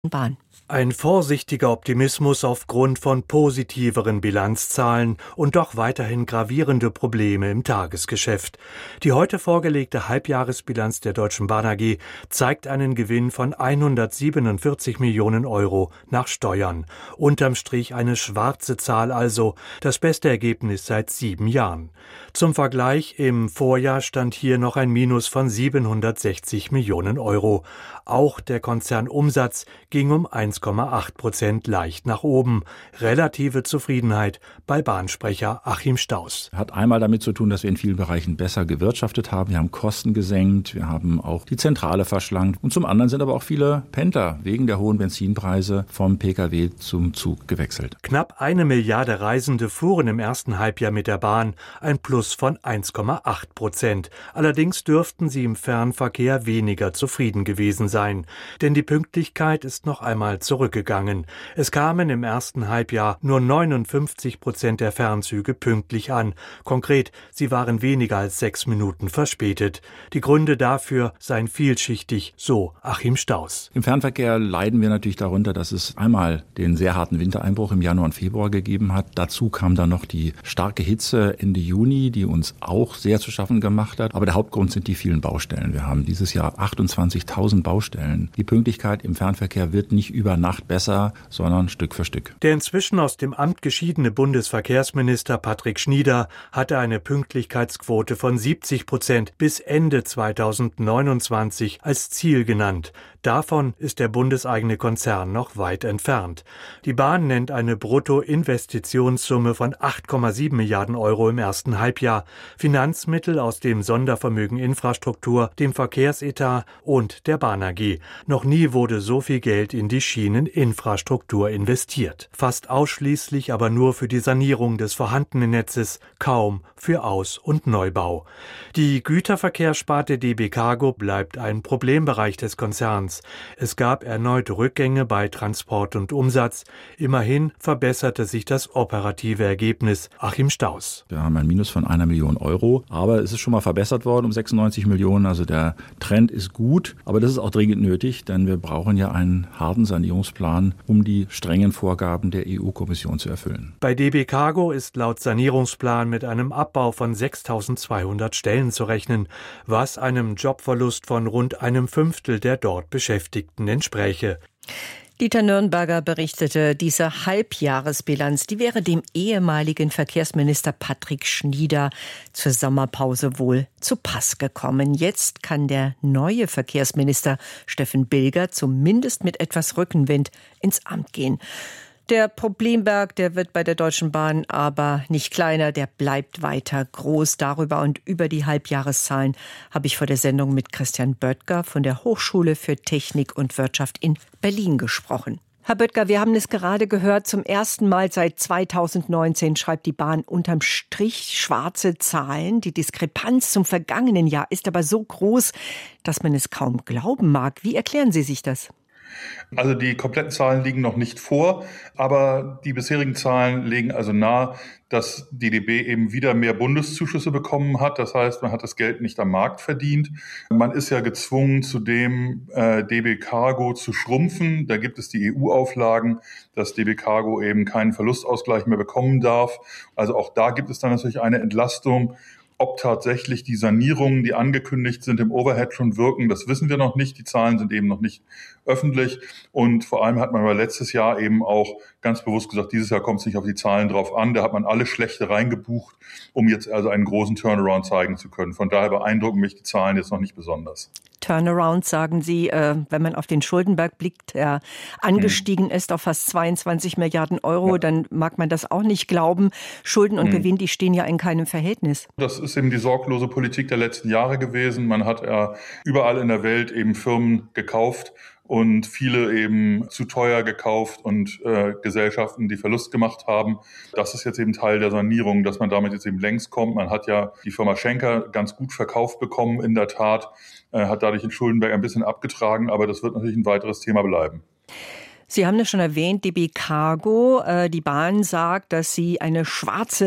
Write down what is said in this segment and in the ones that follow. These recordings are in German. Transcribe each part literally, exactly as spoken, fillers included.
Bahn. Ein vorsichtiger Optimismus aufgrund von positiveren Bilanzzahlen und doch weiterhin gravierende Probleme im Tagesgeschäft. Die heute vorgelegte Halbjahresbilanz der Deutschen Bahn A G zeigt einen Gewinn von hundertsiebenundvierzig Millionen Euro nach Steuern. Unterm Strich eine schwarze Zahl also, das beste Ergebnis seit sieben Jahren. Zum Vergleich, im Vorjahr stand hier noch ein Minus von siebenhundertsechzig Millionen Euro. Auch der Konzernumsatz ging um eins Komma acht Prozent leicht nach oben. Relative Zufriedenheit bei Bahnsprecher Achim Stauß. Hat einmal damit zu tun, dass wir in vielen Bereichen besser gewirtschaftet haben. Wir haben Kosten gesenkt, wir haben auch die Zentrale verschlankt. Und zum anderen sind aber auch viele Pendler wegen der hohen Benzinpreise vom Pkw zum Zug gewechselt. Knapp eine Milliarde Reisende fuhren im ersten Halbjahr mit der Bahn, ein Plus von eins Komma acht Prozent. Allerdings dürften sie im Fernverkehr weniger zufrieden gewesen sein. Denn die Pünktlichkeit ist noch einmal zurückgegangen. Es kamen im ersten Halbjahr nur neunundfünfzig Prozent der Fernzüge pünktlich an. Konkret, sie waren weniger als sechs Minuten verspätet. Die Gründe dafür seien vielschichtig, so Achim Stauß. Im Fernverkehr leiden wir natürlich darunter, dass es einmal den sehr harten Wintereinbruch im Januar und Februar gegeben hat. Dazu kam dann noch die starke Hitze Ende Juni, die uns auch sehr zu schaffen gemacht hat. Aber der Hauptgrund sind die vielen Baustellen. Wir haben dieses Jahr achtundzwanzigtausend Baustellen. Die Pünktlichkeit im Fernverkehr wird nicht über Nacht besser, sondern Stück für Stück. Der inzwischen aus dem Amt geschiedene Bundesverkehrsminister Patrick Schnieder hatte eine Pünktlichkeitsquote von siebzig Prozent bis Ende zweitausendneunundzwanzig als Ziel genannt. Davon ist der bundeseigene Konzern noch weit entfernt. Die Bahn nennt eine Bruttoinvestitionssumme von acht Komma sieben Milliarden Euro im ersten Halbjahr. Finanzmittel aus dem Sondervermögen Infrastruktur, dem Verkehrsetat und der Bahn A G. Noch nie wurde so viel Geld in die Schieneninfrastruktur investiert. Fast ausschließlich aber nur für die Sanierung des vorhandenen Netzes, kaum für Aus- und Neubau. Die Güterverkehrssparte D B Cargo bleibt ein Problembereich des Konzerns. Es gab erneut Rückgänge bei Transport und Umsatz. Immerhin verbesserte sich das operative Ergebnis. Achim Stauß. Wir haben ein Minus von einer Million Euro, aber es ist schon mal verbessert worden um sechsundneunzig Millionen. Also der Trend ist gut, aber das ist auch dringend nötig, denn wir brauchen ja einen harten Sanierungsplan, um die strengen Vorgaben der E U-Kommission zu erfüllen. Bei D B Cargo ist laut Sanierungsplan mit einem Abbau von sechstausendzweihundert Stellen zu rechnen, was einem Jobverlust von rund einem Fünftel der dort Beschäftigten entspräche. Dieter Nürnberger berichtete, diese Halbjahresbilanz, die wäre dem ehemaligen Verkehrsminister Patrick Schnieder zur Sommerpause wohl zu Pass gekommen. Jetzt kann der neue Verkehrsminister Steffen Bilger zumindest mit etwas Rückenwind ins Amt gehen. Der Problemberg, der wird bei der Deutschen Bahn aber nicht kleiner, der bleibt weiter groß. Darüber und über die Halbjahreszahlen habe ich vor der Sendung mit Christian Böttger von der Hochschule für Technik und Wirtschaft in Berlin gesprochen. Herr Böttger, wir haben es gerade gehört, zum ersten Mal seit zweitausendneunzehn schreibt die Bahn unterm Strich schwarze Zahlen. Die Diskrepanz zum vergangenen Jahr ist aber so groß, dass man es kaum glauben mag. Wie erklären Sie sich das? Also die kompletten Zahlen liegen noch nicht vor, aber die bisherigen Zahlen legen also nahe, dass die D B eben wieder mehr Bundeszuschüsse bekommen hat. Das heißt, man hat das Geld nicht am Markt verdient. Man ist ja gezwungen, zudem äh, D B Cargo zu schrumpfen. Da gibt es die E U-Auflagen, dass D B Cargo eben keinen Verlustausgleich mehr bekommen darf. Also auch da gibt es dann natürlich eine Entlastung. Ob tatsächlich die Sanierungen, die angekündigt sind, im Overhead schon wirken, das wissen wir noch nicht. Die Zahlen sind eben noch nicht öffentlich. Und vor allem hat man aber letztes Jahr eben auch ganz bewusst gesagt, dieses Jahr kommt es nicht auf die Zahlen drauf an. Da hat man alle Schlechte reingebucht, um jetzt also einen großen Turnaround zeigen zu können. Von daher beeindrucken mich die Zahlen jetzt noch nicht besonders. Turnaround, sagen Sie, äh, wenn man auf den Schuldenberg blickt, der angestiegen hm. ist auf fast zweiundzwanzig Milliarden Euro, ja. Dann mag man das auch nicht glauben. Schulden und hm. Gewinn, die stehen ja in keinem Verhältnis. Das ist eben die sorglose Politik der letzten Jahre gewesen. Man hat ja überall in der Welt eben Firmen gekauft und viele eben zu teuer gekauft und äh, Gesellschaften, die Verlust gemacht haben. Das ist jetzt eben Teil der Sanierung, dass man damit jetzt eben längst kommt. Man hat ja die Firma Schenker ganz gut verkauft bekommen, in der Tat, äh, hat dadurch den Schuldenberg ein bisschen abgetragen, aber das wird natürlich ein weiteres Thema bleiben. Sie haben das schon erwähnt, D B Cargo. Äh, die Bahn sagt, dass sie eine schwarze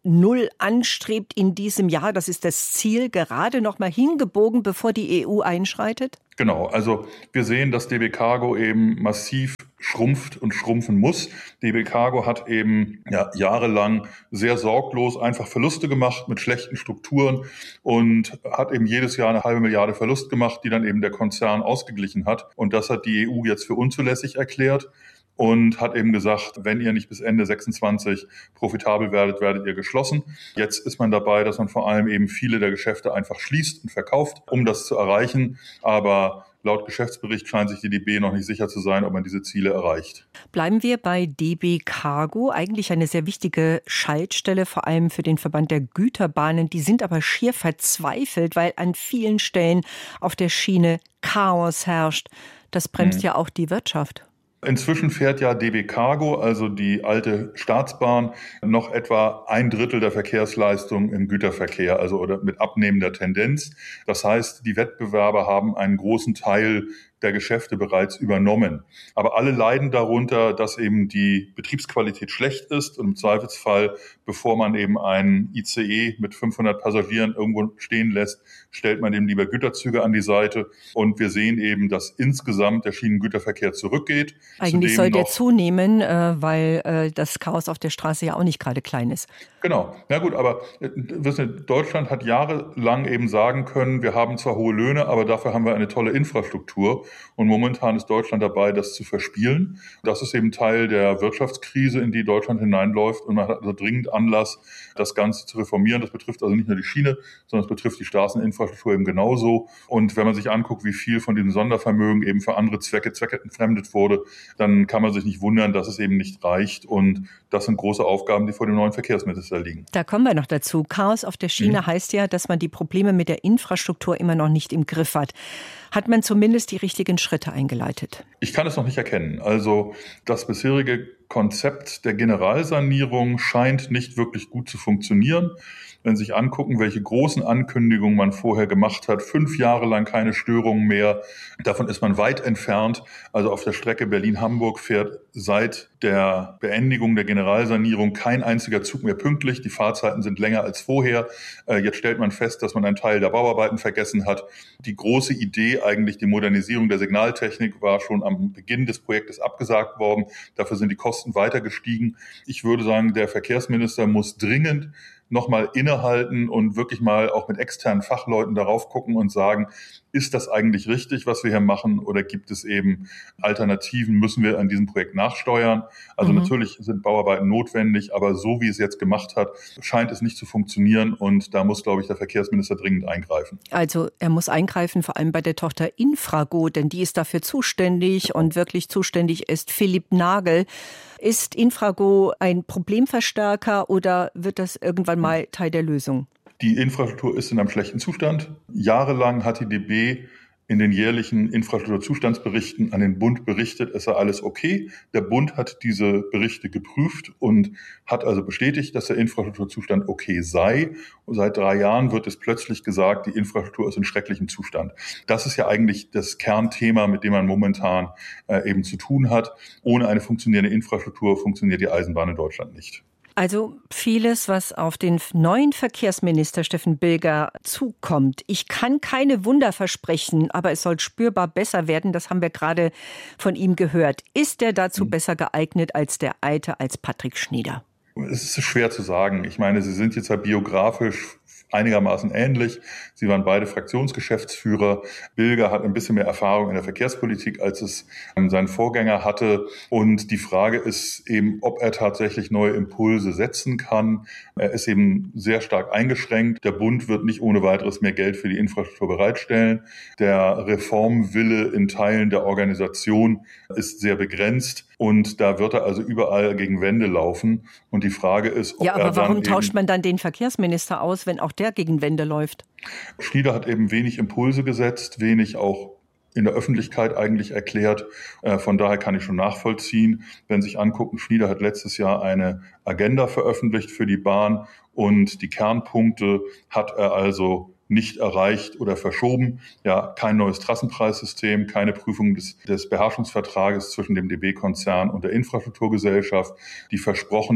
Null anstrebt in diesem Jahr. Das ist das Ziel, gerade noch mal hingebogen, bevor die E U einschreitet? Genau, also wir sehen, dass D B Cargo eben massiv schrumpft und schrumpfen muss. D B Cargo hat eben ja, jahrelang sehr sorglos einfach Verluste gemacht mit schlechten Strukturen und hat eben jedes Jahr eine halbe Milliarde Verlust gemacht, die dann eben der Konzern ausgeglichen hat. Und das hat die E U jetzt für unzulässig erklärt und hat eben gesagt, wenn ihr nicht bis Ende sechsundzwanzig profitabel werdet, werdet ihr geschlossen. Jetzt ist man dabei, dass man vor allem eben viele der Geschäfte einfach schließt und verkauft, um das zu erreichen. Aber laut Geschäftsbericht scheint sich die D B noch nicht sicher zu sein, ob man diese Ziele erreicht. Bleiben wir bei D B Cargo, eigentlich eine sehr wichtige Schaltstelle, vor allem für den Verband der Güterbahnen. Die sind aber schier verzweifelt, weil an vielen Stellen auf der Schiene Chaos herrscht. Das bremst hm. ja auch die Wirtschaft. Inzwischen fährt ja D B Cargo, also die alte Staatsbahn, noch etwa ein Drittel der Verkehrsleistung im Güterverkehr, also oder mit abnehmender Tendenz. Das heißt, die Wettbewerber haben einen großen Teil der Geschäfte bereits übernommen. Aber alle leiden darunter, dass eben die Betriebsqualität schlecht ist und im Zweifelsfall, bevor man eben einen I C E mit fünfhundert Passagieren irgendwo stehen lässt, stellt man dem lieber Güterzüge an die Seite. Und wir sehen eben, dass insgesamt der Schienengüterverkehr zurückgeht. Eigentlich soll der zunehmen, weil das Chaos auf der Straße ja auch nicht gerade klein ist. Genau. Na gut, aber wissen Sie, Deutschland hat jahrelang eben sagen können, wir haben zwar hohe Löhne, aber dafür haben wir eine tolle Infrastruktur. Und momentan ist Deutschland dabei, das zu verspielen. Das ist eben Teil der Wirtschaftskrise, in die Deutschland hineinläuft. Und man hat also dringend Anlass, das Ganze zu reformieren. Das betrifft also nicht nur die Schiene, sondern es betrifft die Straßeninfrastruktur eben genauso. Und wenn man sich anguckt, wie viel von diesem Sondervermögen eben für andere Zwecke zweckentfremdet wurde, dann kann man sich nicht wundern, dass es eben nicht reicht. Und das sind große Aufgaben, die vor dem neuen Verkehrsminister liegen. Da kommen wir noch dazu. Chaos auf der Schiene mhm. heißt ja, dass man die Probleme mit der Infrastruktur immer noch nicht im Griff hat. Hat man zumindest die richtigen Schritte eingeleitet? Ich kann es noch nicht erkennen. Also das bisherige Konzept der Generalsanierung scheint nicht wirklich gut zu funktionieren. Wenn Sie sich angucken, welche großen Ankündigungen man vorher gemacht hat, fünf Jahre lang keine Störungen mehr, davon ist man weit entfernt. Also auf der Strecke Berlin-Hamburg fährt seit der Beendigung der Generalsanierung kein einziger Zug mehr pünktlich. Die Fahrzeiten sind länger als vorher. Jetzt stellt man fest, dass man einen Teil der Bauarbeiten vergessen hat. Die große Idee, eigentlich die Modernisierung der Signaltechnik, war schon am Beginn des Projektes abgesagt worden. Dafür sind die Kosten weiter gestiegen. Ich würde sagen, der Verkehrsminister muss dringend nochmal innehalten und wirklich mal auch mit externen Fachleuten darauf gucken und sagen, ist das eigentlich richtig, was wir hier machen, oder gibt es eben Alternativen, müssen wir an diesem Projekt nachsteuern? Also mhm. natürlich sind Bauarbeiten notwendig, aber so wie es jetzt gemacht hat, scheint es nicht zu funktionieren und da muss, glaube ich, der Verkehrsminister dringend eingreifen. Also er muss eingreifen, vor allem bei der Tochter Infrago, denn die ist dafür zuständig und wirklich zuständig ist Philipp Nagel. Ist Infrago ein Problemverstärker oder wird das irgendwann mal Teil der Lösung? Die Infrastruktur ist in einem schlechten Zustand. Jahrelang hat die D B in den jährlichen Infrastrukturzustandsberichten an den Bund berichtet, es sei alles okay. Der Bund hat diese Berichte geprüft und hat also bestätigt, dass der Infrastrukturzustand okay sei. Und seit drei Jahren wird es plötzlich gesagt, die Infrastruktur ist in schrecklichem Zustand. Das ist ja eigentlich das Kernthema, mit dem man momentan äh, eben zu tun hat. Ohne eine funktionierende Infrastruktur funktioniert die Eisenbahn in Deutschland nicht. Also vieles, was auf den neuen Verkehrsminister Steffen Bilger zukommt. Ich kann keine Wunder versprechen, aber es soll spürbar besser werden. Das haben wir gerade von ihm gehört. Ist er dazu mhm. besser geeignet als der Alte, als Patrick Schnieder? Es ist schwer zu sagen. Ich meine, Sie sind jetzt ja biografisch einigermaßen ähnlich. Sie waren beide Fraktionsgeschäftsführer. Bilger hat ein bisschen mehr Erfahrung in der Verkehrspolitik, als es sein Vorgänger hatte. Und die Frage ist eben, ob er tatsächlich neue Impulse setzen kann. Er ist eben sehr stark eingeschränkt. Der Bund wird nicht ohne weiteres mehr Geld für die Infrastruktur bereitstellen. Der Reformwille in Teilen der Organisation ist sehr begrenzt. Und da wird er also überall gegen Wände laufen. Und die Frage ist, ob ja, aber er dann warum eben, tauscht man dann den Verkehrsminister aus, wenn auch der gegen Wände läuft? Schnieder hat eben wenig Impulse gesetzt, wenig auch in der Öffentlichkeit eigentlich erklärt. Von daher kann ich schon nachvollziehen. Wenn Sie sich angucken, Schnieder hat letztes Jahr eine Agenda veröffentlicht für die Bahn und die Kernpunkte hat er also nicht erreicht oder verschoben. Ja, kein neues Trassenpreissystem, keine Prüfung des, des Beherrschungsvertrages zwischen dem D B-Konzern und der Infrastrukturgesellschaft, die versprochene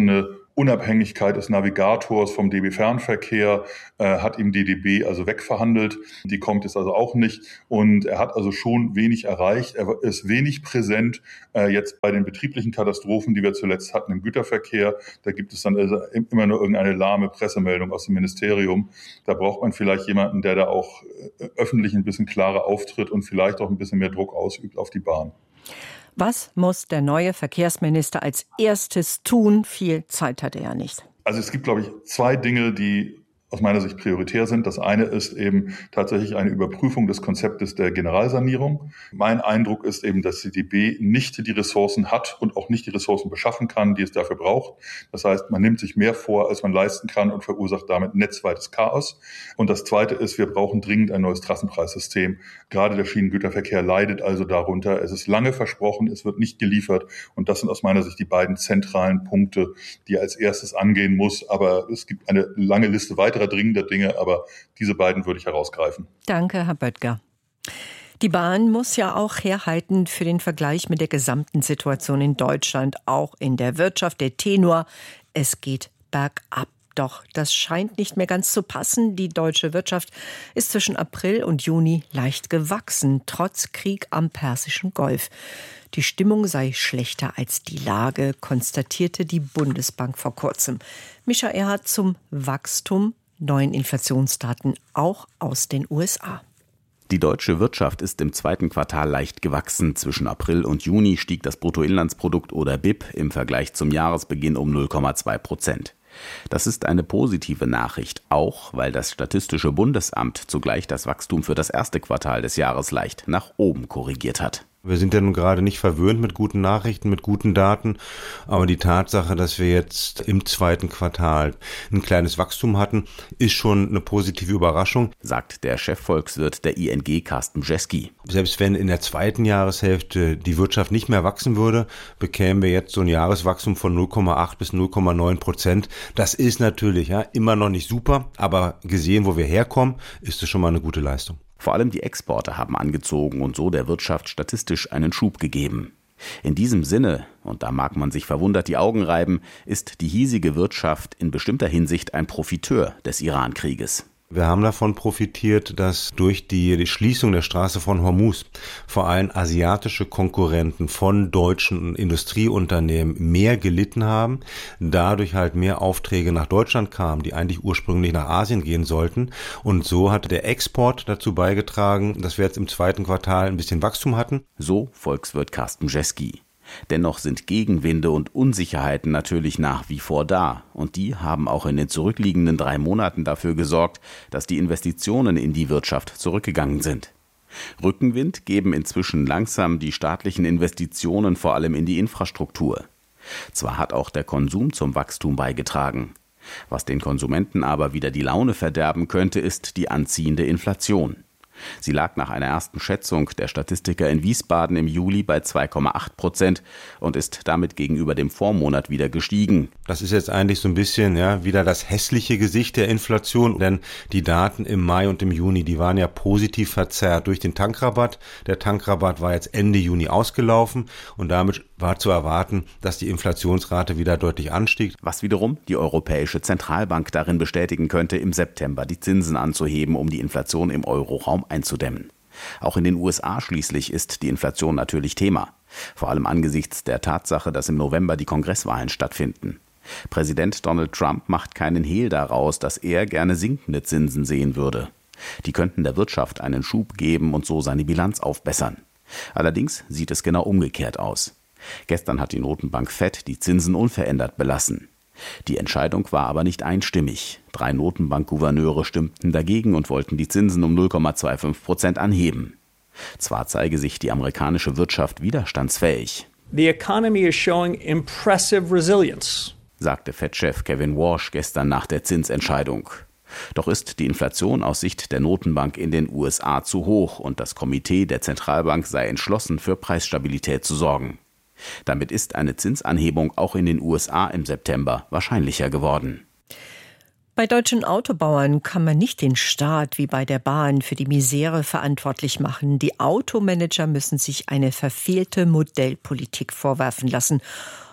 Unabhängigkeit des Navigators vom D B Fernverkehr äh, hat ihm die D B also wegverhandelt. Die kommt jetzt also auch nicht. Und er hat also schon wenig erreicht. Er ist wenig präsent äh, jetzt bei den betrieblichen Katastrophen, die wir zuletzt hatten im Güterverkehr. Da gibt es dann also immer nur irgendeine lahme Pressemeldung aus dem Ministerium. Da braucht man vielleicht jemanden, der da auch äh, öffentlich ein bisschen klarer auftritt und vielleicht auch ein bisschen mehr Druck ausübt auf die Bahn. Was muss der neue Verkehrsminister als erstes tun? Viel Zeit hat er ja nicht. Also es gibt, glaube ich, zwei Dinge, die aus meiner Sicht prioritär sind. Das eine ist eben tatsächlich eine Überprüfung des Konzeptes der Generalsanierung. Mein Eindruck ist eben, dass die D B nicht die Ressourcen hat und auch nicht die Ressourcen beschaffen kann, die es dafür braucht. Das heißt, man nimmt sich mehr vor, als man leisten kann und verursacht damit netzweites Chaos. Und das zweite ist, wir brauchen dringend ein neues Trassenpreissystem. Gerade der Schienengüterverkehr leidet also darunter. Es ist lange versprochen, es wird nicht geliefert. Und das sind aus meiner Sicht die beiden zentralen Punkte, die er als erstes angehen muss. Aber es gibt eine lange Liste weiterer dringender Dinge, aber diese beiden würde ich herausgreifen. Danke, Herr Böttger. Die Bahn muss ja auch herhalten für den Vergleich mit der gesamten Situation in Deutschland, auch in der Wirtschaft. Der Tenor, es geht bergab. Doch das scheint nicht mehr ganz zu passen. Die deutsche Wirtschaft ist zwischen April und Juni leicht gewachsen, trotz Krieg am Persischen Golf. Die Stimmung sei schlechter als die Lage, konstatierte die Bundesbank vor kurzem. Mischa Erhardt zum Wachstum, neuen Inflationsdaten auch aus den U S A. Die deutsche Wirtschaft ist im zweiten Quartal leicht gewachsen. Zwischen April und Juni stieg das Bruttoinlandsprodukt oder B I P im Vergleich zum Jahresbeginn um null Komma zwei Prozent. Das ist eine positive Nachricht, auch weil das Statistische Bundesamt zugleich das Wachstum für das erste Quartal des Jahres leicht nach oben korrigiert hat. Wir sind ja nun gerade nicht verwöhnt mit guten Nachrichten, mit guten Daten, aber die Tatsache, dass wir jetzt im zweiten Quartal ein kleines Wachstum hatten, ist schon eine positive Überraschung, sagt der Chefvolkswirt der I N G, Carsten Bjeski. Selbst wenn in der zweiten Jahreshälfte die Wirtschaft nicht mehr wachsen würde, bekämen wir jetzt so ein Jahreswachstum von null Komma acht bis null Komma neun Prozent. Das ist natürlich ja immer noch nicht super, aber gesehen, wo wir herkommen, ist es schon mal eine gute Leistung. Vor allem die Exporte haben angezogen und so der Wirtschaft statistisch einen Schub gegeben. In diesem Sinne, und da mag man sich verwundert die Augen reiben, ist die hiesige Wirtschaft in bestimmter Hinsicht ein Profiteur des Iran-Krieges. Wir haben davon profitiert, dass durch die, die Schließung der Straße von Hormuz vor allem asiatische Konkurrenten von deutschen Industrieunternehmen mehr gelitten haben, dadurch halt mehr Aufträge nach Deutschland kamen, die eigentlich ursprünglich nach Asien gehen sollten. Und so hat der Export dazu beigetragen, dass wir jetzt im zweiten Quartal ein bisschen Wachstum hatten. So Volkswirt Carsten Bjeski. Dennoch sind Gegenwinde und Unsicherheiten natürlich nach wie vor da. Und die haben auch in den zurückliegenden drei Monaten dafür gesorgt, dass die Investitionen in die Wirtschaft zurückgegangen sind. Rückenwind geben inzwischen langsam die staatlichen Investitionen vor allem in die Infrastruktur. Zwar hat auch der Konsum zum Wachstum beigetragen. Was den Konsumenten aber wieder die Laune verderben könnte, ist die anziehende Inflation. Sie lag nach einer ersten Schätzung der Statistiker in Wiesbaden im Juli bei zwei Komma acht Prozent und ist damit gegenüber dem Vormonat wieder gestiegen. Das ist jetzt eigentlich so ein bisschen ja wieder das hässliche Gesicht der Inflation, denn die Daten im Mai und im Juni, die waren ja positiv verzerrt durch den Tankrabatt. Der Tankrabatt war jetzt Ende Juni ausgelaufen und damit war zu erwarten, dass die Inflationsrate wieder deutlich anstieg. Was wiederum die Europäische Zentralbank darin bestätigen könnte, im September die Zinsen anzuheben, um die Inflation im Euroraum einzudämmen. Auch in den U S A schließlich ist die Inflation natürlich Thema. Vor allem angesichts der Tatsache, dass im November die Kongresswahlen stattfinden. Präsident Donald Trump macht keinen Hehl daraus, dass er gerne sinkende Zinsen sehen würde. Die könnten der Wirtschaft einen Schub geben und so seine Bilanz aufbessern. Allerdings sieht es genau umgekehrt aus. Gestern hat die Notenbank Fed die Zinsen unverändert belassen. Die Entscheidung war aber nicht einstimmig. Drei Notenbankgouverneure stimmten dagegen und wollten die Zinsen um null Komma fünfundzwanzig Prozent anheben. Zwar zeige sich die amerikanische Wirtschaft widerstandsfähig. The economy is showing impressive resilience, sagte Fed-Chef Kevin Warsh gestern nach der Zinsentscheidung. Doch ist die Inflation aus Sicht der Notenbank in den U S A zu hoch und das Komitee der Zentralbank sei entschlossen, für Preisstabilität zu sorgen. Damit ist eine Zinsanhebung auch in den U S A im September wahrscheinlicher geworden. Bei deutschen Autobauern kann man nicht den Staat wie bei der Bahn für die Misere verantwortlich machen. Die Automanager müssen sich eine verfehlte Modellpolitik vorwerfen lassen.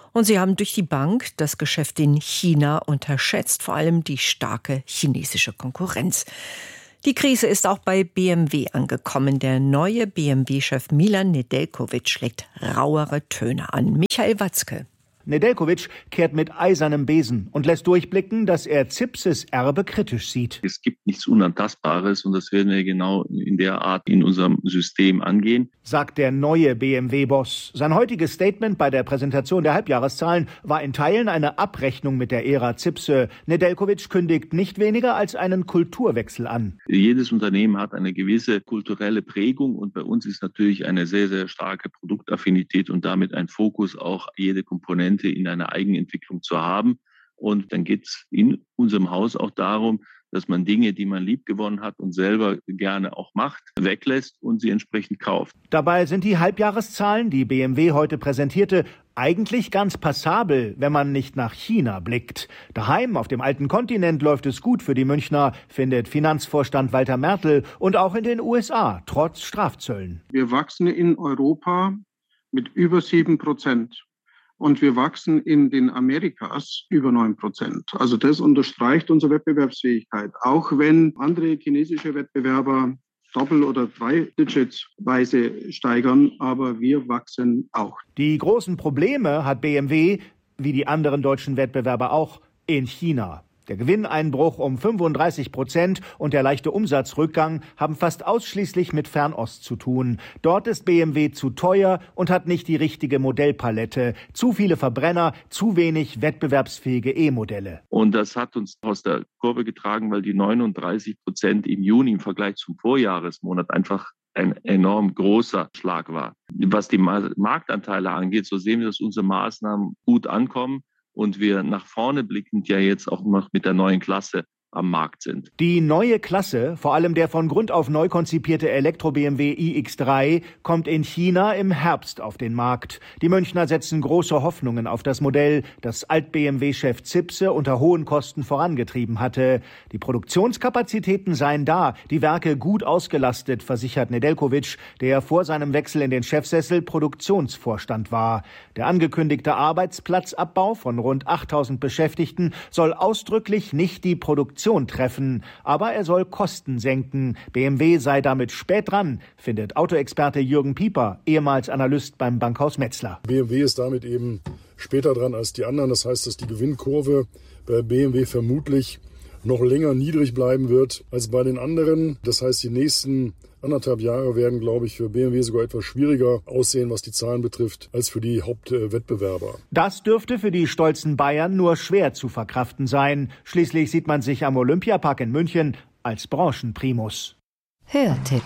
Und sie haben durch die Bank das Geschäft in China unterschätzt, vor allem die starke chinesische Konkurrenz. Die Krise ist auch bei B M W angekommen. Der neue B M W-Chef Milan Nedeljković schlägt rauere Töne an. Michael Watzke. Nedeljković kehrt mit eisernem Besen und lässt durchblicken, dass er Zipses Erbe kritisch sieht. Es gibt nichts Unantastbares und das werden wir genau in der Art in unserem System angehen, sagt der neue B M W-Boss. Sein heutiges Statement bei der Präsentation der Halbjahreszahlen war in Teilen eine Abrechnung mit der Ära Zipse. Nedeljković kündigt nicht weniger als einen Kulturwechsel an. Jedes Unternehmen hat eine gewisse kulturelle Prägung und bei uns ist natürlich eine sehr, sehr starke Produktaffinität und damit ein Fokus, auch jede Komponente in einer Eigenentwicklung zu haben. Und dann geht es in unserem Haus auch darum, dass man Dinge, die man liebgewonnen hat und selber gerne auch macht, weglässt und sie entsprechend kauft. Dabei sind die Halbjahreszahlen, die B M W heute präsentierte, eigentlich ganz passabel, wenn man nicht nach China blickt. Daheim auf dem alten Kontinent läuft es gut für die Münchner, findet Finanzvorstand Walter Mertl, und auch in den U S A, trotz Strafzöllen. Wir wachsen in Europa mit über sieben Prozent. Und wir wachsen in den Amerikas über neun Prozent. Also das unterstreicht unsere Wettbewerbsfähigkeit. Auch wenn andere chinesische Wettbewerber doppel- oder dreidigitweise steigern, aber wir wachsen auch. Die großen Probleme hat B M W, wie die anderen deutschen Wettbewerber auch, in China. Der Gewinneinbruch um fünfunddreißig Prozent und der leichte Umsatzrückgang haben fast ausschließlich mit Fernost zu tun. Dort ist B M W zu teuer und hat nicht die richtige Modellpalette. Zu viele Verbrenner, zu wenig wettbewerbsfähige E-Modelle. Und das hat uns aus der Kurve getragen, weil die neununddreißig Prozent im Juni im Vergleich zum Vorjahresmonat einfach ein enorm großer Schlag war. Was die Marktanteile angeht, so sehen wir, dass unsere Maßnahmen gut ankommen. Und wir nach vorne blickend ja jetzt auch noch mit der neuen Klasse am Markt sind. Die neue Klasse, vor allem der von Grund auf neu konzipierte Elektro-B M W i X drei, kommt in China im Herbst auf den Markt. Die Münchner setzen große Hoffnungen auf das Modell, das Alt-B M W-Chef Zipse unter hohen Kosten vorangetrieben hatte. Die Produktionskapazitäten seien da, die Werke gut ausgelastet, versichert Nedeljković, der vor seinem Wechsel in den Chefsessel Produktionsvorstand war. Der angekündigte Arbeitsplatzabbau von rund achttausend Beschäftigten soll ausdrücklich nicht die Produktion treffen, aber er soll Kosten senken. B M W sei damit spät dran, findet Autoexperte Jürgen Pieper, ehemals Analyst beim Bankhaus Metzler. B M W ist damit eben später dran als die anderen. Das heißt, dass die Gewinnkurve bei B M W vermutlich noch länger niedrig bleiben wird als bei den anderen. Das heißt, die nächsten anderthalb Jahre werden, glaube ich, für B M W sogar etwas schwieriger aussehen, was die Zahlen betrifft, als für die Hauptwettbewerber. Das dürfte für die stolzen Bayern nur schwer zu verkraften sein. Schließlich sieht man sich am Olympiapark in München als Branchenprimus. Hörtipp.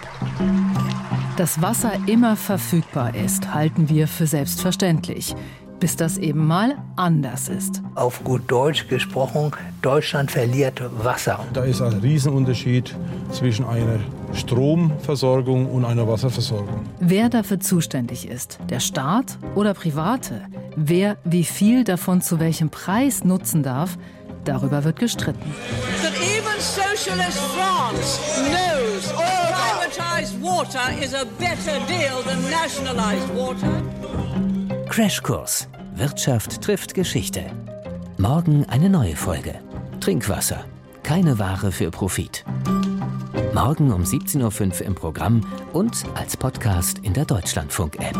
Dass Wasser immer verfügbar ist, halten wir für selbstverständlich. Bis das eben mal anders ist. Auf gut Deutsch gesprochen, Deutschland verliert Wasser. Da ist ein Riesenunterschied zwischen einer Stromversorgung und einer Wasserversorgung. Wer dafür zuständig ist, der Staat oder Private, wer wie viel davon zu welchem Preis nutzen darf, darüber wird gestritten. That even socialist France knows privatized water is a better deal than nationalized water. Crashkurs. Wirtschaft trifft Geschichte. Morgen eine neue Folge. Trinkwasser. Keine Ware für Profit. Morgen um siebzehn Uhr fünf im Programm und als Podcast in der Deutschlandfunk-App.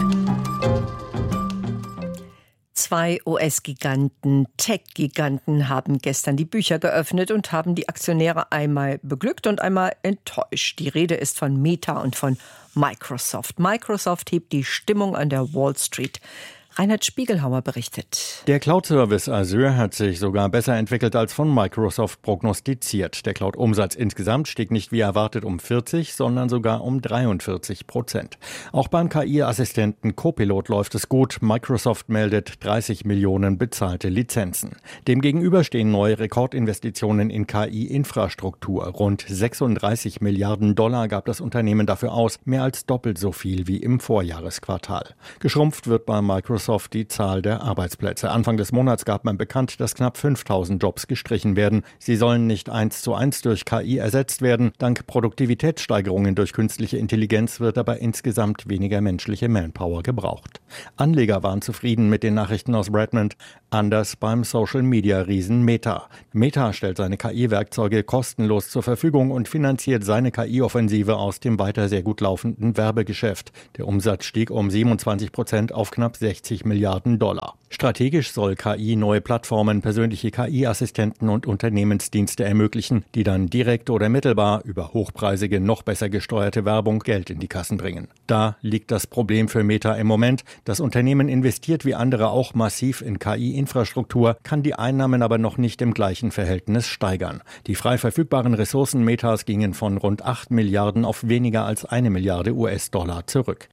Zwei U S-Giganten, Tech-Giganten haben gestern die Bücher geöffnet und haben die Aktionäre einmal beglückt und einmal enttäuscht. Die Rede ist von Meta und von Microsoft. Microsoft hebt die Stimmung an der Wall Street. Reinhard Spiegelhauer berichtet. Der Cloud-Service Azure hat sich sogar besser entwickelt als von Microsoft prognostiziert. Der Cloud-Umsatz insgesamt stieg nicht wie erwartet um vierzig, sondern sogar um dreiundvierzig Prozent. Auch beim K I-Assistenten Copilot läuft es gut. Microsoft meldet dreißig Millionen bezahlte Lizenzen. Demgegenüber stehen neue Rekordinvestitionen in K I-Infrastruktur. Rund sechsunddreißig Milliarden Dollar gab das Unternehmen dafür aus, mehr als doppelt so viel wie im Vorjahresquartal. Geschrumpft wird bei Microsoft Microsoft die Zahl der Arbeitsplätze. Anfang des Monats gab man bekannt, dass knapp fünftausend Jobs gestrichen werden. Sie sollen nicht eins zu eins durch K I ersetzt werden. Dank Produktivitätssteigerungen durch künstliche Intelligenz wird aber insgesamt weniger menschliche Manpower gebraucht. Anleger waren zufrieden mit den Nachrichten aus Redmond. Anders beim Social-Media-Riesen Meta. Meta stellt seine K I-Werkzeuge kostenlos zur Verfügung und finanziert seine K I-Offensive aus dem weiter sehr gut laufenden Werbegeschäft. Der Umsatz stieg um siebenundzwanzig Prozent auf knapp sechzig Milliarden Dollar. Strategisch soll K I neue Plattformen, persönliche K I-Assistenten und Unternehmensdienste ermöglichen, die dann direkt oder mittelbar über hochpreisige, noch besser gesteuerte Werbung Geld in die Kassen bringen. Da liegt das Problem für Meta im Moment. Das Unternehmen investiert wie andere auch massiv in K I-Infrastruktur, kann die Einnahmen aber noch nicht im gleichen Verhältnis steigern. Die frei verfügbaren Ressourcen Metas gingen von rund acht Milliarden auf weniger als eine Milliarde U S-Dollar zurück.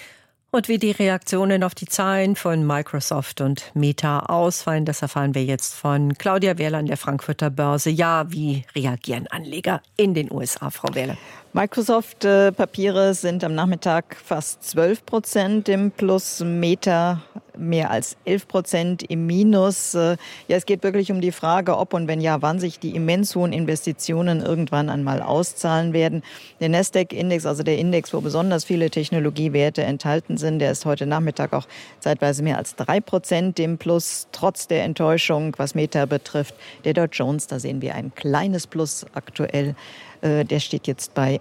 Und wie die Reaktionen auf die Zahlen von Microsoft und Meta ausfallen, das erfahren wir jetzt von Claudia Wehrle an der Frankfurter Börse. Ja, wie reagieren Anleger in den U S A, Frau Wehrle? Microsoft-Papiere sind am Nachmittag fast zwölf Prozent im Plus, Meta mehr als elf Prozent im Minus. Ja, es geht wirklich um die Frage, ob und wenn ja, wann sich die immens hohen Investitionen irgendwann einmal auszahlen werden. Der Nasdaq-Index, also der Index, wo besonders viele Technologiewerte enthalten sind, der ist heute Nachmittag auch zeitweise mehr als drei Prozent im Plus, trotz der Enttäuschung, was Meta betrifft. Der Dow Jones, da sehen wir ein kleines Plus aktuell. Der steht jetzt bei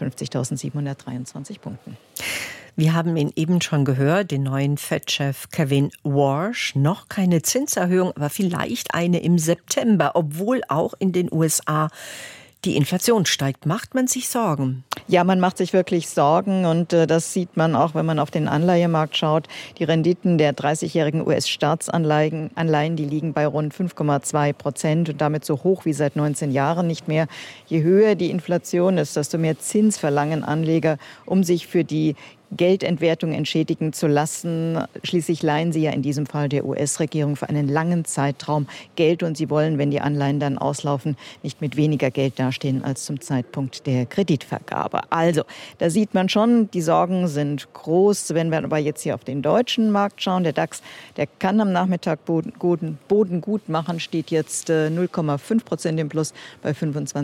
einundfünfzigtausendsiebenhundertdreiundzwanzig Punkten. Wir haben ihn eben schon gehört, den neuen Fed-Chef Kevin Warsh. Noch keine Zinserhöhung, aber vielleicht eine im September, obwohl auch in den U S A die Inflation steigt. Macht man sich Sorgen? Ja, man macht sich wirklich Sorgen und äh, das sieht man auch, wenn man auf den Anleihemarkt schaut. Die Renditen der dreißigjährigen U S-Staatsanleihen, Anleihen, die liegen bei rund fünf Komma zwei Prozent und damit so hoch wie seit neunzehn Jahren nicht mehr. Je höher die Inflation ist, desto mehr Zins verlangen Anleger, um sich für die Geldentwertung entschädigen zu lassen. Schließlich leihen sie ja in diesem Fall der U S-Regierung für einen langen Zeitraum Geld und sie wollen, wenn die Anleihen dann auslaufen, nicht mit weniger Geld dastehen als zum Zeitpunkt der Kreditvergabe. Also, da sieht man schon, die Sorgen sind groß. Wenn wir aber jetzt hier auf den deutschen Markt schauen, der DAX, der kann am Nachmittag Boden, Boden gut machen, steht jetzt null Komma fünf Prozent im Plus bei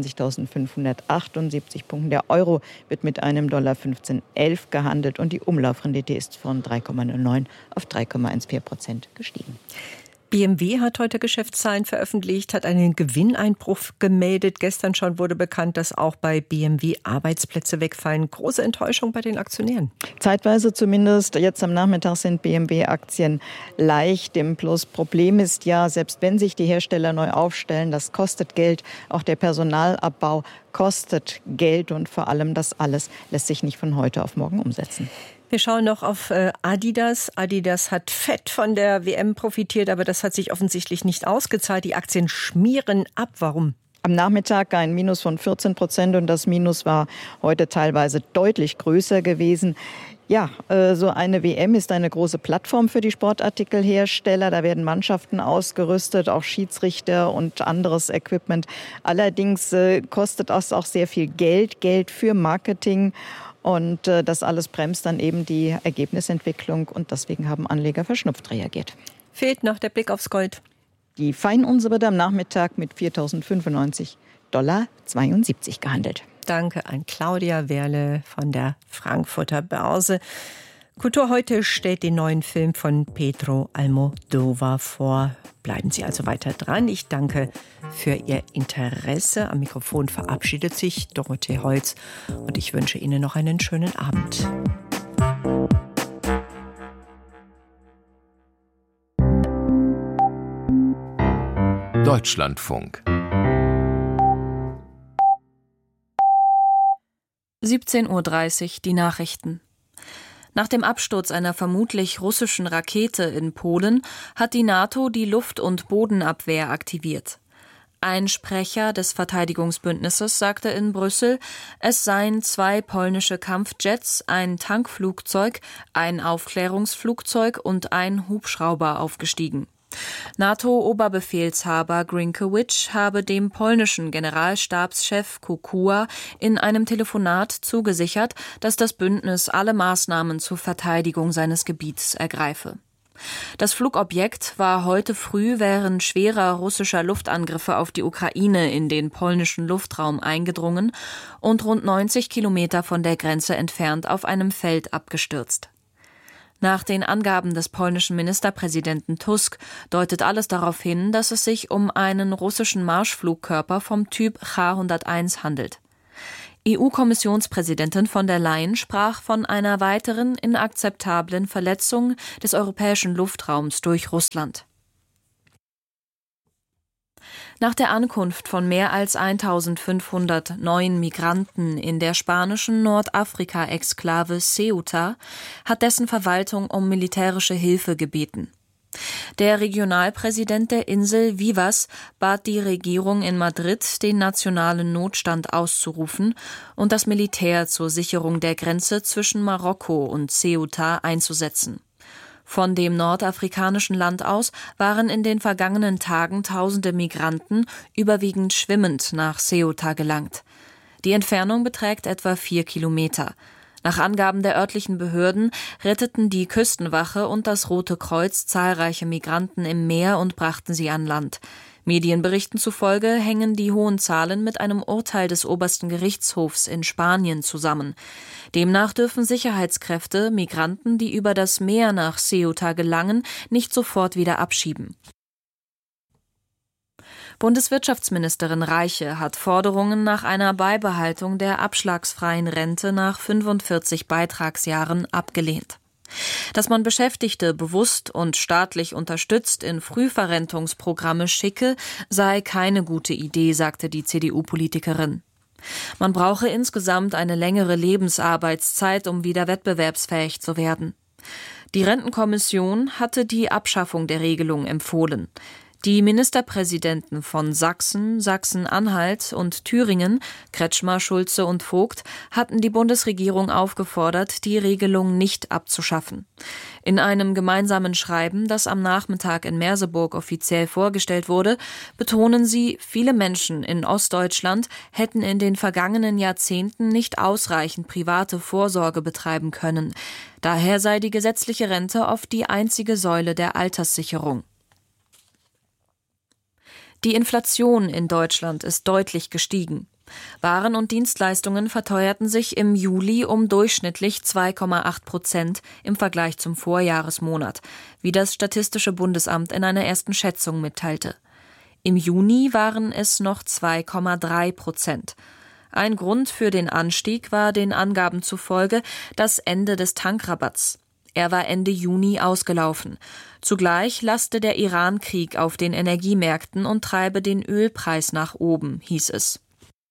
fünfundzwanzigtausendfünfhundertachtundsiebzig Punkten. Der Euro wird mit einem Dollar fünfzehn elf gehandelt und die Umlaufrendite ist von drei Komma null neun auf drei Komma vierzehn Prozent gestiegen. B M W hat heute Geschäftszahlen veröffentlicht, hat einen Gewinneinbruch gemeldet. Gestern schon wurde bekannt, dass auch bei B M W Arbeitsplätze wegfallen. Große Enttäuschung bei den Aktionären. Zeitweise zumindest. Jetzt am Nachmittag sind B M W-Aktien leicht im Plus. Problem ist ja, selbst wenn sich die Hersteller neu aufstellen, das kostet Geld. Auch der Personalabbau kostet Geld und vor allem das alles lässt sich nicht von heute auf morgen umsetzen. Wir schauen noch auf Adidas. Adidas hat fett von der W M profitiert, aber das hat sich offensichtlich nicht ausgezahlt. Die Aktien schmieren ab. Warum? Am Nachmittag ein Minus von vierzehn Prozent und das Minus war heute teilweise deutlich größer gewesen. Ja, so eine W M ist eine große Plattform für die Sportartikelhersteller. Da werden Mannschaften ausgerüstet, auch Schiedsrichter und anderes Equipment. Allerdings kostet das auch sehr viel Geld, Geld für Marketing. Und äh, das alles bremst dann eben die Ergebnisentwicklung und deswegen haben Anleger verschnupft reagiert. Fehlt noch der Blick aufs Gold. Die Feinunze wird am Nachmittag mit viertausendfünfundneunzig Dollar zweiundsiebzig gehandelt. Danke an Claudia Wehrle von der Frankfurter Börse. Kultur heute stellt den neuen Film von Pedro Almodóvar vor. Bleiben Sie also weiter dran. Ich danke für Ihr Interesse. Am Mikrofon verabschiedet sich Dorothee Holz und ich wünsche Ihnen noch einen schönen Abend. Deutschlandfunk. siebzehn Uhr dreißig, die Nachrichten. Nach dem Absturz einer vermutlich russischen Rakete in Polen hat die NATO die Luft- und Bodenabwehr aktiviert. Ein Sprecher des Verteidigungsbündnisses sagte in Brüssel, es seien zwei polnische Kampfjets, ein Tankflugzeug, ein Aufklärungsflugzeug und ein Hubschrauber aufgestiegen. NATO-Oberbefehlshaber Grynkewicz habe dem polnischen Generalstabschef Kukua in einem Telefonat zugesichert, dass das Bündnis alle Maßnahmen zur Verteidigung seines Gebiets ergreife. Das Flugobjekt war heute früh während schwerer russischer Luftangriffe auf die Ukraine in den polnischen Luftraum eingedrungen und rund neunzig Kilometer von der Grenze entfernt auf einem Feld abgestürzt. Nach den Angaben des polnischen Ministerpräsidenten Tusk deutet alles darauf hin, dass es sich um einen russischen Marschflugkörper vom Typ Cha hunderteins handelt. E U-Kommissionspräsidentin von der Leyen sprach von einer weiteren inakzeptablen Verletzung des europäischen Luftraums durch Russland. Nach der Ankunft von mehr als eintausendfünfhundert neuen Migranten in der spanischen Nordafrika-Exklave Ceuta hat dessen Verwaltung um militärische Hilfe gebeten. Der Regionalpräsident der Insel Vivas bat die Regierung in Madrid, den nationalen Notstand auszurufen und das Militär zur Sicherung der Grenze zwischen Marokko und Ceuta einzusetzen. Von dem nordafrikanischen Land aus waren in den vergangenen Tagen tausende Migranten überwiegend schwimmend nach Ceuta gelangt. Die Entfernung beträgt etwa vier Kilometer. Nach Angaben der örtlichen Behörden retteten die Küstenwache und das Rote Kreuz zahlreiche Migranten im Meer und brachten sie an Land. Medienberichten zufolge hängen die hohen Zahlen mit einem Urteil des obersten Gerichtshofs in Spanien zusammen. Demnach dürfen Sicherheitskräfte Migranten, die über das Meer nach Ceuta gelangen, nicht sofort wieder abschieben. Bundeswirtschaftsministerin Reiche hat Forderungen nach einer Beibehaltung der abschlagsfreien Rente nach fünfundvierzig Beitragsjahren abgelehnt. Dass man Beschäftigte bewusst und staatlich unterstützt in Frühverrentungsprogramme schicke, sei keine gute Idee, sagte die C D U-Politikerin. Man brauche insgesamt eine längere Lebensarbeitszeit, um wieder wettbewerbsfähig zu werden. Die Rentenkommission hatte die Abschaffung der Regelung empfohlen. Die Ministerpräsidenten von Sachsen, Sachsen-Anhalt und Thüringen, Kretschmer, Schulze und Vogt, hatten die Bundesregierung aufgefordert, die Regelung nicht abzuschaffen. In einem gemeinsamen Schreiben, das am Nachmittag in Merseburg offiziell vorgestellt wurde, betonen sie, viele Menschen in Ostdeutschland hätten in den vergangenen Jahrzehnten nicht ausreichend private Vorsorge betreiben können. Daher sei die gesetzliche Rente oft die einzige Säule der Alterssicherung. Die Inflation in Deutschland ist deutlich gestiegen. Waren und Dienstleistungen verteuerten sich im Juli um durchschnittlich zwei Komma acht Prozent im Vergleich zum Vorjahresmonat, wie das Statistische Bundesamt in einer ersten Schätzung mitteilte. Im Juni waren es noch zwei Komma drei Prozent. Ein Grund für den Anstieg war den Angaben zufolge das Ende des Tankrabatts. Er war Ende Juni ausgelaufen. Zugleich laste der Iran-Krieg auf den Energiemärkten und treibe den Ölpreis nach oben, hieß es.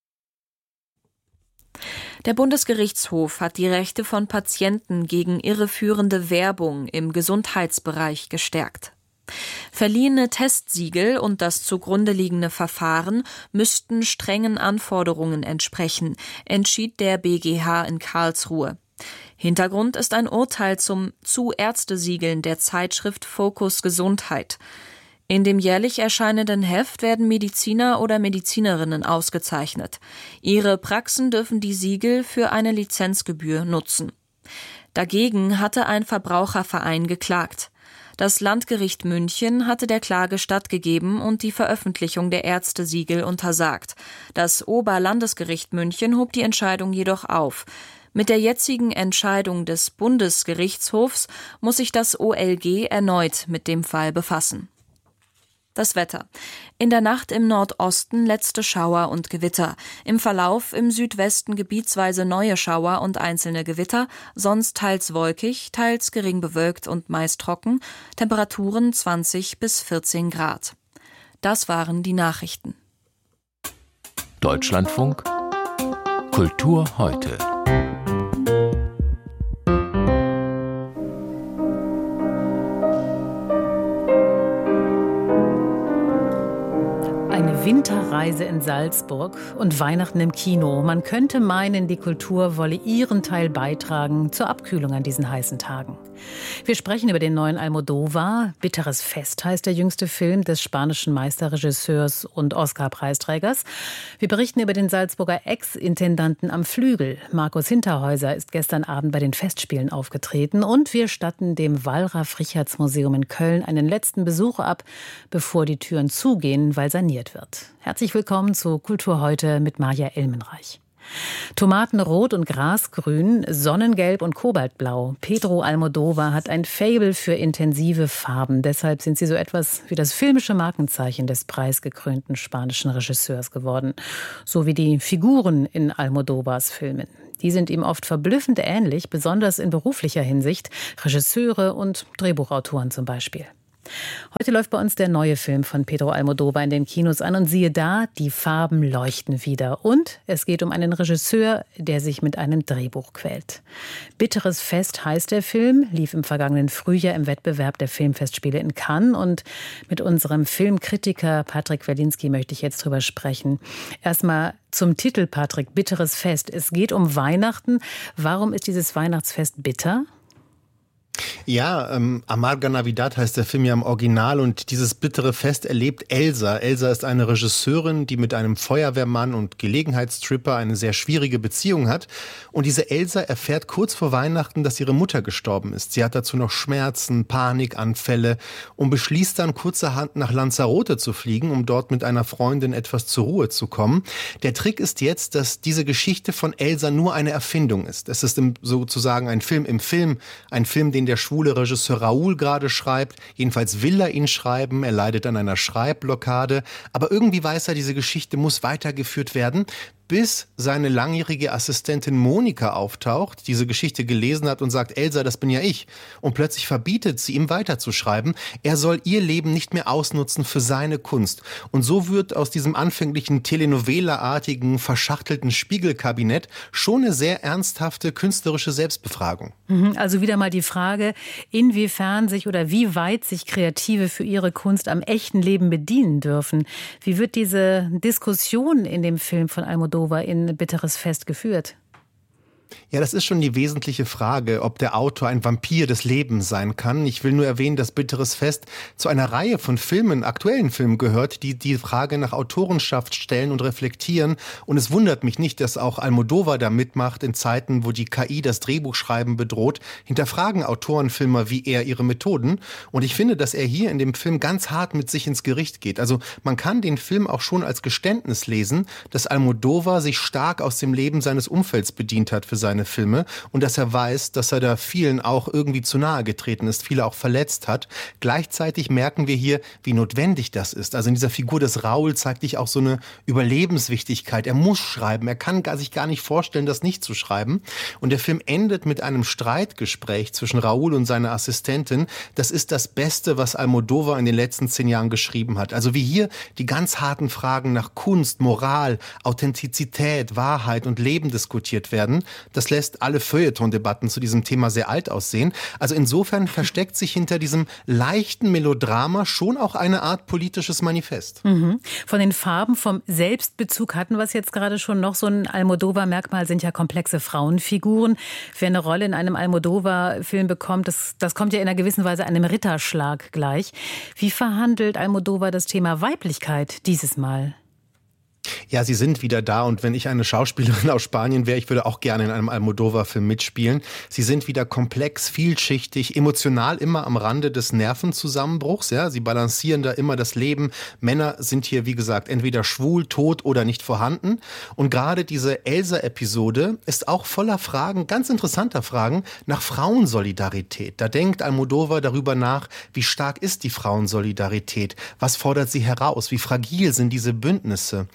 Der Bundesgerichtshof hat die Rechte von Patienten gegen irreführende Werbung im Gesundheitsbereich gestärkt. Verliehene Testsiegel und das zugrunde liegende Verfahren müssten strengen Anforderungen entsprechen, entschied der B G H in Karlsruhe. Hintergrund ist ein Urteil zum zu Ärztesiegeln der Zeitschrift Focus Gesundheit. In dem jährlich erscheinenden Heft werden Mediziner oder Medizinerinnen ausgezeichnet. Ihre Praxen dürfen die Siegel für eine Lizenzgebühr nutzen. Dagegen hatte ein Verbraucherverein geklagt. Das Landgericht München hatte der Klage stattgegeben und die Veröffentlichung der Ärztesiegel untersagt. Das Oberlandesgericht München hob die Entscheidung jedoch auf. Mit der jetzigen Entscheidung des Bundesgerichtshofs muss sich das O L G erneut mit dem Fall befassen. Das Wetter. In der Nacht im Nordosten letzte Schauer und Gewitter. Im Verlauf im Südwesten gebietsweise neue Schauer und einzelne Gewitter, sonst teils wolkig, teils gering bewölkt und meist trocken. Temperaturen zwanzig bis vierzehn Grad. Das waren die Nachrichten. Deutschlandfunk Kultur heute. Winterreise in Salzburg und Weihnachten im Kino. Man könnte meinen, die Kultur wolle ihren Teil beitragen zur Abkühlung an diesen heißen Tagen. Wir sprechen über den neuen Almodóvar. Bitteres Fest heißt der jüngste Film des spanischen Meisterregisseurs und Oscar-Preisträgers. Wir berichten über den Salzburger Ex-Intendanten am Flügel. Markus Hinterhäuser ist gestern Abend bei den Festspielen aufgetreten. Und wir statten dem Wallraf-Richartz-Museum in Köln einen letzten Besuch ab, bevor die Türen zugehen, weil saniert wird. Herzlich willkommen zu Kultur heute mit Maja Elmenreich. Tomatenrot und Grasgrün, Sonnengelb und Kobaltblau. Pedro Almodóvar hat ein Faible für intensive Farben. Deshalb sind sie so etwas wie das filmische Markenzeichen des preisgekrönten spanischen Regisseurs geworden. So wie die Figuren in Almodóvars Filmen. Die sind ihm oft verblüffend ähnlich, besonders in beruflicher Hinsicht. Regisseure und Drehbuchautoren zum Beispiel. Heute läuft bei uns der neue Film von Pedro Almodóvar in den Kinos an und siehe da, die Farben leuchten wieder. Und es geht um einen Regisseur, der sich mit einem Drehbuch quält. Bitteres Fest heißt der Film, lief im vergangenen Frühjahr im Wettbewerb der Filmfestspiele in Cannes. Und mit unserem Filmkritiker Patrick Werlinski möchte ich jetzt drüber sprechen. Erstmal zum Titel, Patrick, Bitteres Fest. Es geht um Weihnachten. Warum ist dieses Weihnachtsfest bitter? Ja, ähm, Amarga Navidad heißt der Film ja im Original und dieses bittere Fest erlebt Elsa. Elsa ist eine Regisseurin, die mit einem Feuerwehrmann und Gelegenheitstripper eine sehr schwierige Beziehung hat. Und diese Elsa erfährt kurz vor Weihnachten, dass ihre Mutter gestorben ist. Sie hat dazu noch Schmerzen, Panikanfälle und beschließt dann kurzerhand nach Lanzarote zu fliegen, um dort mit einer Freundin etwas zur Ruhe zu kommen. Der Trick ist jetzt, dass diese Geschichte von Elsa nur eine Erfindung ist. Es ist sozusagen ein Film im Film, ein Film, den der schwule Regisseur Raúl gerade schreibt. Jedenfalls will er ihn schreiben. Er leidet an einer Schreibblockade. Aber irgendwie weiß er, diese Geschichte muss weitergeführt werden, bis seine langjährige Assistentin Monika auftaucht, diese Geschichte gelesen hat und sagt, Elsa, das bin ja ich. Und plötzlich verbietet sie ihm weiterzuschreiben. Er soll ihr Leben nicht mehr ausnutzen für seine Kunst. Und so wird aus diesem anfänglichen Telenovela-artigen, verschachtelten Spiegelkabinett schon eine sehr ernsthafte künstlerische Selbstbefragung. Also wieder mal die Frage, inwiefern sich oder wie weit sich Kreative für ihre Kunst am echten Leben bedienen dürfen. Wie wird diese Diskussion in dem Film von Almodóvar in Bitteres Fest geführt? Ja, das ist schon die wesentliche Frage, ob der Autor ein Vampir des Lebens sein kann. Ich will nur erwähnen, dass Bitteres Fest zu einer Reihe von Filmen, aktuellen Filmen gehört, die die Frage nach Autorenschaft stellen und reflektieren. Und es wundert mich nicht, dass auch Almodóvar da mitmacht in Zeiten, wo die K I das Drehbuchschreiben bedroht. Hinterfragen Autorenfilmer wie er ihre Methoden. Und ich finde, dass er hier in dem Film ganz hart mit sich ins Gericht geht. Also man kann den Film auch schon als Geständnis lesen, dass Almodóvar sich stark aus dem Leben seines Umfelds bedient hat für seine Filme und dass er weiß, dass er da vielen auch irgendwie zu nahe getreten ist, viele auch verletzt hat. Gleichzeitig merken wir hier, wie notwendig das ist. Also in dieser Figur des Raúl zeigt sich auch so eine Überlebenswichtigkeit. Er muss schreiben, er kann gar, sich gar nicht vorstellen, das nicht zu schreiben. Und der Film endet mit einem Streitgespräch zwischen Raúl und seiner Assistentin. Das ist das Beste, was Almodóvar in den letzten zehn Jahren geschrieben hat. Also wie hier die ganz harten Fragen nach Kunst, Moral, Authentizität, Wahrheit und Leben diskutiert werden. Das lässt alle Feuilleton-Debatten zu diesem Thema sehr alt aussehen. Also insofern versteckt sich hinter diesem leichten Melodrama schon auch eine Art politisches Manifest. Mhm. Von den Farben, vom Selbstbezug hatten wir es jetzt gerade schon noch. So ein Almodóvar-Merkmal sind ja komplexe Frauenfiguren. Wer eine Rolle in einem Almodóvar-Film bekommt, das, das kommt ja in einer gewissen Weise einem Ritterschlag gleich. Wie verhandelt Almodóvar das Thema Weiblichkeit dieses Mal? Ja, sie sind wieder da und wenn ich eine Schauspielerin aus Spanien wäre, ich würde auch gerne in einem Almodóvar-Film mitspielen. Sie sind wieder komplex, vielschichtig, emotional immer am Rande des Nervenzusammenbruchs. Ja, sie balancieren da immer das Leben. Männer sind hier, wie gesagt, entweder schwul, tot oder nicht vorhanden. Und gerade diese Elsa-Episode ist auch voller Fragen, ganz interessanter Fragen, nach Frauensolidarität. Da denkt Almodóvar darüber nach, wie stark ist die Frauensolidarität? Was fordert sie heraus? Wie fragil sind diese Bündnisse? Und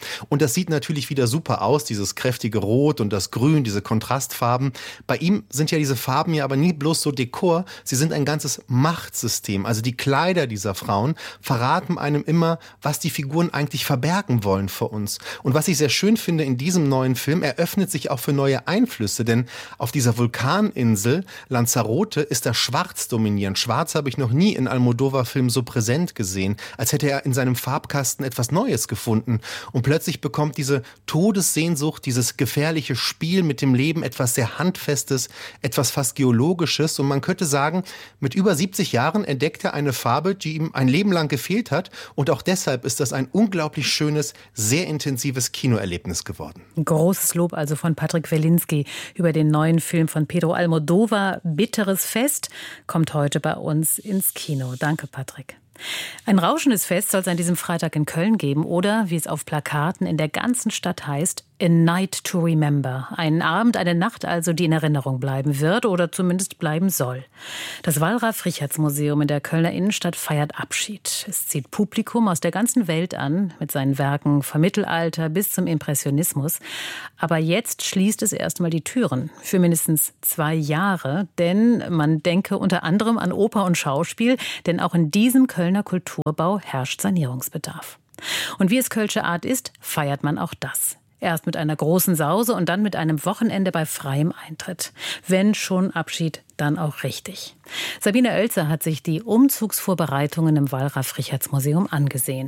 das sieht natürlich wieder super aus, dieses kräftige Rot und das Grün, diese Kontrastfarben. Bei ihm sind ja diese Farben ja aber nie bloß so Dekor, sie sind ein ganzes Machtsystem. Also die Kleider dieser Frauen verraten einem immer, was die Figuren eigentlich verbergen wollen vor uns. Und was ich sehr schön finde in diesem neuen Film, er öffnet sich auch für neue Einflüsse, denn auf dieser Vulkaninsel Lanzarote ist das Schwarz dominierend. Schwarz habe ich noch nie in Almodóvar-Filmen so präsent gesehen, als hätte er in seinem Farbkasten etwas Neues gefunden. Und plötzlich bekommt diese Todessehnsucht, dieses gefährliche Spiel mit dem Leben etwas sehr Handfestes, etwas fast Geologisches. Und man könnte sagen, mit über siebzig Jahren entdeckt er eine Farbe, die ihm ein Leben lang gefehlt hat. Und auch deshalb ist das ein unglaublich schönes, sehr intensives Kinoerlebnis geworden. Großes Lob also von Patrick Welinski über den neuen Film von Pedro Almodóvar. Bitteres Fest kommt heute bei uns ins Kino. Danke, Patrick. Ein rauschendes Fest soll es an diesem Freitag in Köln geben oder, wie es auf Plakaten in der ganzen Stadt heißt, A Night to Remember. Ein Abend, eine Nacht also, die in Erinnerung bleiben wird oder zumindest bleiben soll. Das Wallraf-Richartz-Museum in der Kölner Innenstadt feiert Abschied. Es zieht Publikum aus der ganzen Welt an, mit seinen Werken vom Mittelalter bis zum Impressionismus. Aber jetzt schließt es erstmal die Türen für mindestens zwei Jahre, denn man denke unter anderem an Oper und Schauspiel, denn auch in diesem Kölner Kulturbau herrscht Sanierungsbedarf. Und wie es Kölsche Art ist, feiert man auch das. Erst mit einer großen Sause und dann mit einem Wochenende bei freiem Eintritt. Wenn schon Abschied, dann auch richtig. Sabine Oelzer hat sich die Umzugsvorbereitungen im Wallraf-Richartz-Museum angesehen.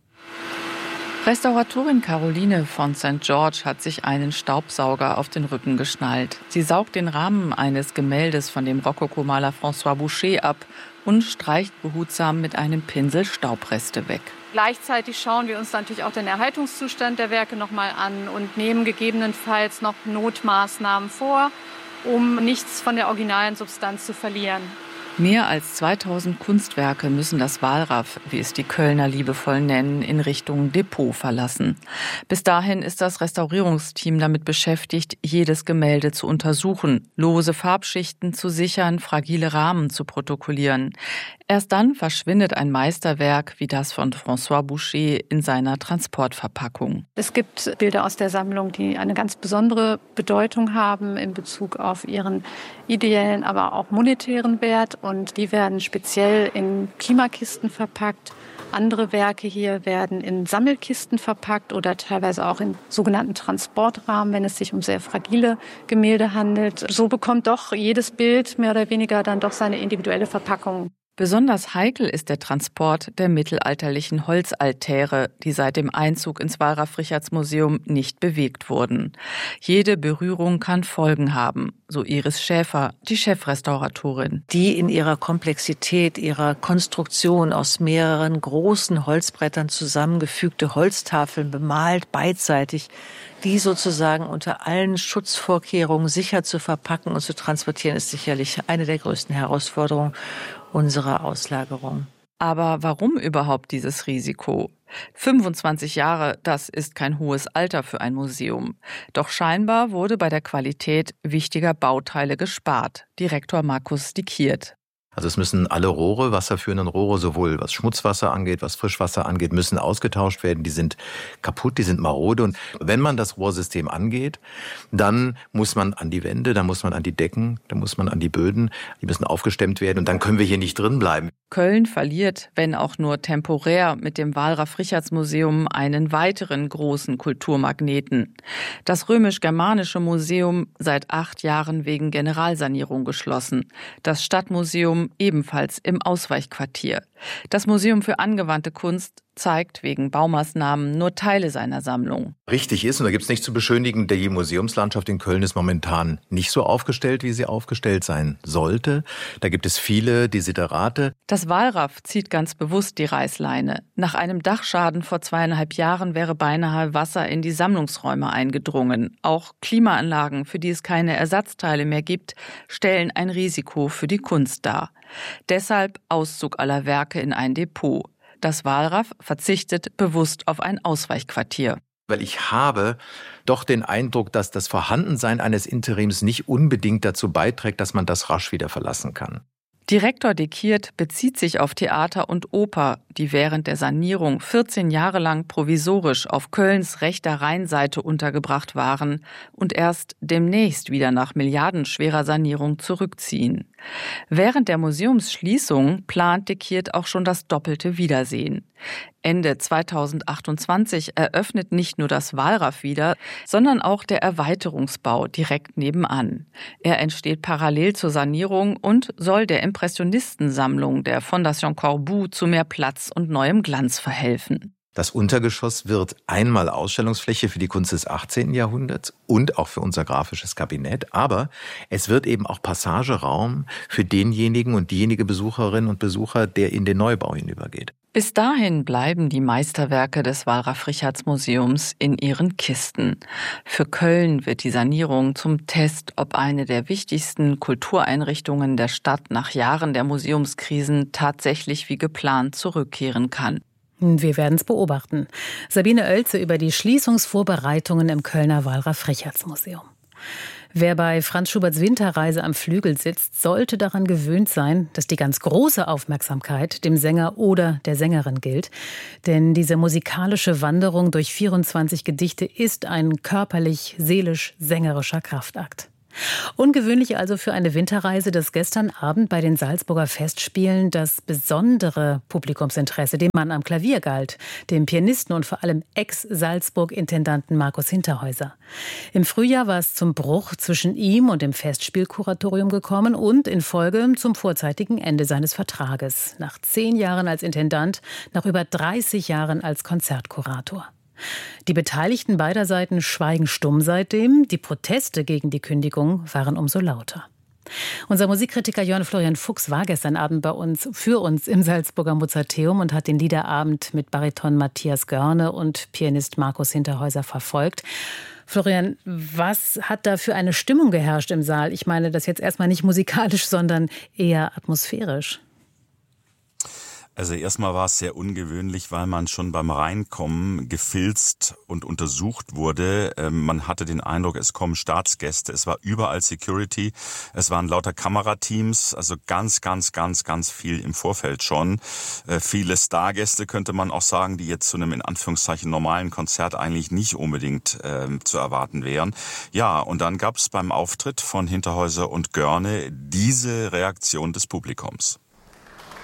Restauratorin Caroline von Sankt George hat sich einen Staubsauger auf den Rücken geschnallt. Sie saugt den Rahmen eines Gemäldes von dem Rokoko-Maler François Boucher ab und streicht behutsam mit einem Pinsel Staubreste weg. Gleichzeitig schauen wir uns natürlich auch den Erhaltungszustand der Werke noch mal an und nehmen gegebenenfalls noch Notmaßnahmen vor, um nichts von der originalen Substanz zu verlieren. Mehr als zweitausend Kunstwerke müssen das Wallraf, wie es die Kölner liebevoll nennen, in Richtung Depot verlassen. Bis dahin ist das Restaurierungsteam damit beschäftigt, jedes Gemälde zu untersuchen, lose Farbschichten zu sichern, fragile Rahmen zu protokollieren. Erst dann verschwindet ein Meisterwerk wie das von François Boucher in seiner Transportverpackung. Es gibt Bilder aus der Sammlung, die eine ganz besondere Bedeutung haben in Bezug auf ihren ideellen, aber auch monetären Wert. Und die werden speziell in Klimakisten verpackt. Andere Werke hier werden in Sammelkisten verpackt oder teilweise auch in sogenannten Transportrahmen, wenn es sich um sehr fragile Gemälde handelt. So bekommt doch jedes Bild mehr oder weniger dann doch seine individuelle Verpackung. Besonders heikel ist der Transport der mittelalterlichen Holzaltäre, die seit dem Einzug ins Wallraf-Richartz-Museum nicht bewegt wurden. Jede Berührung kann Folgen haben, so Iris Schäfer, die Chefrestauratorin. Die in ihrer Komplexität, ihrer Konstruktion aus mehreren großen Holzbrettern zusammengefügte Holztafeln bemalt, beidseitig, die sozusagen unter allen Schutzvorkehrungen sicher zu verpacken und zu transportieren, ist sicherlich eine der größten Herausforderungen unserer Auslagerung. Aber warum überhaupt dieses Risiko? fünfundzwanzig Jahre, das ist kein hohes Alter für ein Museum. Doch scheinbar wurde bei der Qualität wichtiger Bauteile gespart. Direktor Markus Dikiert. Also es müssen alle Rohre, wasserführenden Rohre, sowohl was Schmutzwasser angeht, was Frischwasser angeht, müssen ausgetauscht werden. Die sind kaputt, die sind marode. Und wenn man das Rohrsystem angeht, dann muss man an die Wände, dann muss man an die Decken, dann muss man an die Böden. Die müssen aufgestemmt werden und dann können wir hier nicht drin bleiben. Köln verliert, wenn auch nur temporär, mit dem Wallraf-Richartz-Museum einen weiteren großen Kulturmagneten. Das Römisch-Germanische Museum seit acht Jahren wegen Generalsanierung geschlossen. Das Stadtmuseum ebenfalls im Ausweichquartier. Das Museum für angewandte Kunst zeigt wegen Baumaßnahmen nur Teile seiner Sammlung. Richtig ist, und da gibt es nichts zu beschönigen, die Museumslandschaft in Köln ist momentan nicht so aufgestellt, wie sie aufgestellt sein sollte. Da gibt es viele Desiderate. Das Wallraf zieht ganz bewusst die Reißleine. Nach einem Dachschaden vor zweieinhalb Jahren wäre beinahe Wasser in die Sammlungsräume eingedrungen. Auch Klimaanlagen, für die es keine Ersatzteile mehr gibt, stellen ein Risiko für die Kunst dar. Deshalb Auszug aller Werke in ein Depot. Das Wallraf verzichtet bewusst auf ein Ausweichquartier. Weil ich habe doch den Eindruck, dass das Vorhandensein eines Interims nicht unbedingt dazu beiträgt, dass man das rasch wieder verlassen kann. Direktor Dekiert bezieht sich auf Theater und Oper, die während der Sanierung vierzehn Jahre lang provisorisch auf Kölns rechter Rheinseite untergebracht waren und erst demnächst wieder nach milliardenschwerer Sanierung zurückziehen. Während der Museumsschließung plant Dekiert auch schon das doppelte Wiedersehen. Ende zweitausendachtundzwanzig eröffnet nicht nur das Walraff wieder, sondern auch der Erweiterungsbau direkt nebenan. Er entsteht parallel zur Sanierung und soll der Impressionistensammlung der Fondation Corbu zu mehr Platz und neuem Glanz verhelfen. Das Untergeschoss wird einmal Ausstellungsfläche für die Kunst des achtzehnten Jahrhunderts und auch für unser grafisches Kabinett. Aber es wird eben auch Passageraum für denjenigen und diejenige Besucherinnen und Besucher, der in den Neubau hinübergeht. Bis dahin bleiben die Meisterwerke des Wallraf-Richartz-Museums in ihren Kisten. Für Köln wird die Sanierung zum Test, ob eine der wichtigsten Kultureinrichtungen der Stadt nach Jahren der Museumskrisen tatsächlich wie geplant zurückkehren kann. Wir werden es beobachten. Sabine Oelze über die Schließungsvorbereitungen im Kölner Wallraf-Richartz-Museum. Wer bei Franz Schuberts Winterreise am Flügel sitzt, sollte daran gewöhnt sein, dass die ganz große Aufmerksamkeit dem Sänger oder der Sängerin gilt. Denn diese musikalische Wanderung durch vierundzwanzig Gedichte ist ein körperlich, seelisch, sängerischer Kraftakt. Ungewöhnlich also für eine Winterreise, dass gestern Abend bei den Salzburger Festspielen das besondere Publikumsinteresse dem Mann am Klavier galt, dem Pianisten und vor allem Ex-Salzburg-Intendanten Markus Hinterhäuser. Im Frühjahr war es zum Bruch zwischen ihm und dem Festspielkuratorium gekommen und in Folge zum vorzeitigen Ende seines Vertrages. Nach zehn Jahren als Intendant, nach über dreißig Jahren als Konzertkurator. Die Beteiligten beider Seiten schweigen stumm seitdem. Die Proteste gegen die Kündigung waren umso lauter. Unser Musikkritiker Jörn Florian Fuchs war gestern Abend bei uns, für uns im Salzburger Mozarteum und hat den Liederabend mit Bariton Matthias Görne und Pianist Markus Hinterhäuser verfolgt. Florian, was hat da für eine Stimmung geherrscht im Saal? Ich meine das jetzt erstmal nicht musikalisch, sondern eher atmosphärisch. Also erstmal war es sehr ungewöhnlich, weil man schon beim Reinkommen gefilzt und untersucht wurde. Man hatte den Eindruck, es kommen Staatsgäste. Es war überall Security. Es waren lauter Kamerateams, also ganz, ganz, ganz, ganz viel im Vorfeld schon. Viele Stargäste könnte man auch sagen, die jetzt zu einem in Anführungszeichen normalen Konzert eigentlich nicht unbedingt äh, zu erwarten wären. Ja, und dann gab es beim Auftritt von Hinterhäuser und Görne diese Reaktion des Publikums.